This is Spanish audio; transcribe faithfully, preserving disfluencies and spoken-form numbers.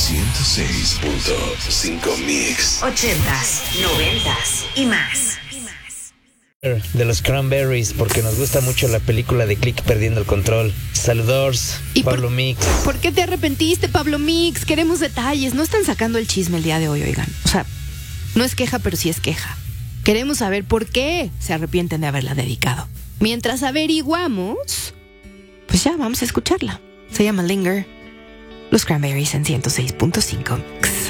ciento seis punto cinco Mix. Ochentas, noventas y más. De los Cranberries, porque nos gusta mucho la película de Click Perdiendo el Control. Saludos, Pablo por, Mix. ¿Por qué te arrepentiste, Pablo Mix? Queremos detalles. No están sacando el chisme el día de hoy, oigan. O sea, no es queja, pero sí es queja. Queremos saber por qué se arrepienten de haberla dedicado. Mientras averiguamos, pues ya, vamos a escucharla. Se llama Linger. Los Cranberries en ciento seis punto cinco.